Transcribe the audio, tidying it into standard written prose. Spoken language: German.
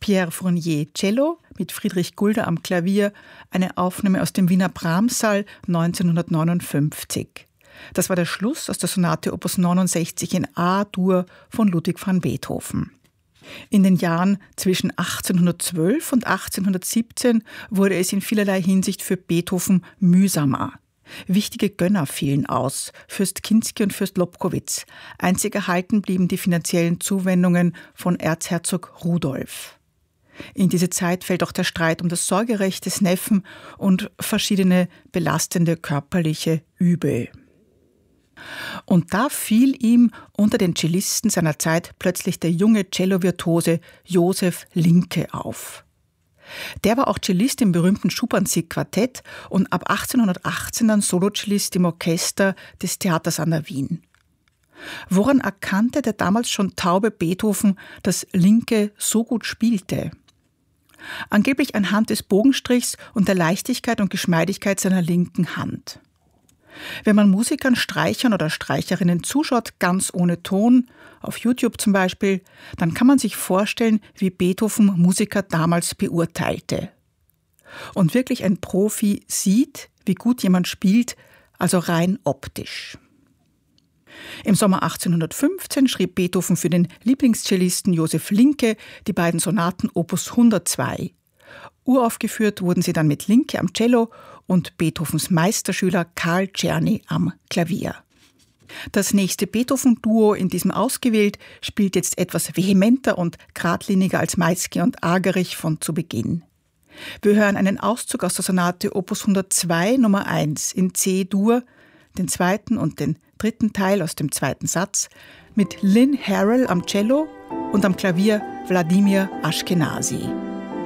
Pierre Fournier Cello mit Friedrich Gulder am Klavier, eine Aufnahme aus dem Wiener Brahms-Saal 1959. Das war der Schluss aus der Sonate Opus 69 in A-Dur von Ludwig van Beethoven. In den Jahren zwischen 1812 und 1817 wurde es in vielerlei Hinsicht für Beethoven mühsamer. Wichtige Gönner fielen aus, Fürst Kinsky und Fürst Lobkowitz. Einzig erhalten blieben die finanziellen Zuwendungen von Erzherzog Rudolf. In diese Zeit fällt auch der Streit um das Sorgerecht des Neffen und verschiedene belastende körperliche Übel. Und da fiel ihm unter den Cellisten seiner Zeit plötzlich der junge Cello-Virtuose Josef Linke auf. Der war auch Cellist im berühmten Schubernsieg-Quartett und ab 1818 dann Solocellist im Orchester des Theaters an der Wien. Woran erkannte der damals schon taube Beethoven, dass Linke so gut spielte? Angeblich anhand des Bogenstrichs und der Leichtigkeit und Geschmeidigkeit seiner linken Hand. Wenn man Musikern, Streichern oder Streicherinnen zuschaut, ganz ohne Ton, auf YouTube zum Beispiel, dann kann man sich vorstellen, wie Beethoven Musiker damals beurteilte. Und wirklich ein Profi sieht, wie gut jemand spielt, also rein optisch. Im Sommer 1815 schrieb Beethoven für den Lieblingscellisten Josef Linke die beiden Sonaten Opus 102. Uraufgeführt wurden sie dann mit Linke am Cello und Beethovens Meisterschüler Karl Czerny am Klavier. Das nächste Beethoven-Duo in diesem ausgewählt spielt jetzt etwas vehementer und geradliniger als Maisky und Argerich von zu Beginn. Wir hören einen Auszug aus der Sonate Opus 102 Nummer 1 in C-Dur, den zweiten und den dritten Teil aus dem zweiten Satz, mit Lynn Harrell am Cello und am Klavier Wladimir Ashkenazy.